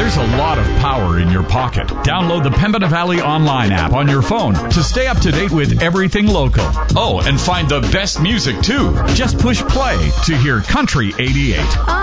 There's a lot of power in your pocket. Download the Pembina Valley Online app on your phone to stay up to date with everything local. Oh, and find the best music, too. Just push play to hear Country 88.